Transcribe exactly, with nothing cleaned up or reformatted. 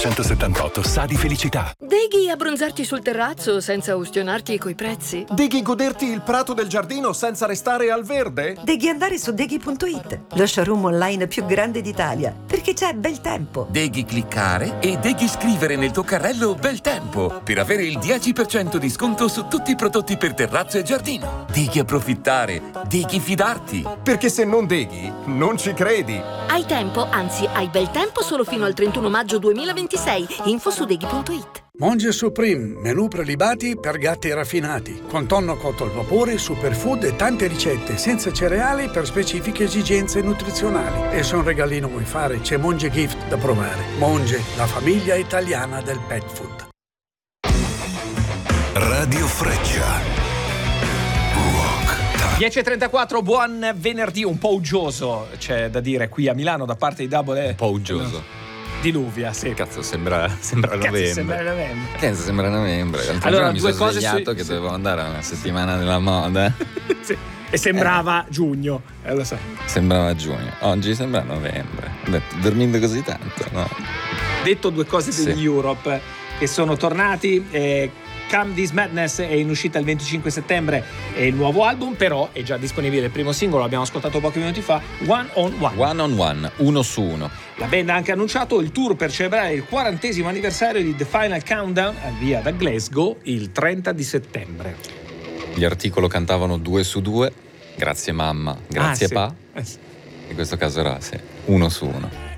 centosettantotto sa di felicità. Deghi abbronzarti sul terrazzo senza ustionarti coi prezzi? Deghi goderti il prato del giardino senza restare al verde? Deghi andare su deghi punto it, lo showroom online più grande d'Italia, perché c'è bel tempo. Deghi cliccare e Deghi scrivere nel tuo carrello bel tempo per avere il dieci per cento di sconto su tutti i prodotti per terrazzo e giardino. Deghi approfittare, Deghi fidarti. Perché se non deghi, non ci credi. Hai tempo, anzi hai bel tempo solo fino al trentuno maggio duemilaventisei. Info su deghi punto it. Monge Supreme, menù prelibati per gatti raffinati, con tonno cotto al vapore, superfood e tante ricette, senza cereali per specifiche esigenze nutrizionali. E se un regalino vuoi fare, c'è Monge Gift da provare. Monge, la famiglia italiana del pet food. Radio Freccia. dieci e trentaquattro, buon venerdì, un po' uggioso, c'è da dire qui a Milano da parte di Double E. Un po' uggioso. Diluvia, sì. Cazzo, sembra, sembra Cazzo, novembre. sembra novembre. Cazzo, sembra novembre. L'altro Allora, giorno mi due sono cose svegliato su- che sì. dovevo andare a una settimana della moda. Sì. E sembrava giugno, eh, lo so. Sembrava giugno. Oggi sembra novembre. Ho detto, dormendo così tanto, no? Detto due cose Sì. degli Europe che sono tornati. Eh, Come This Madness è in uscita il venticinque settembre, è il nuovo album, però è già disponibile il primo singolo, l'abbiamo ascoltato pochi minuti fa, One on One. One on one, uno su uno. La band ha anche annunciato il tour per celebrare il quarantesimo anniversario di The Final Countdown al via da Glasgow il trenta di settembre. Gli articoli cantavano due su due. Grazie mamma, grazie Ah, sì. pa. Eh sì. In questo caso era sì, uno su uno.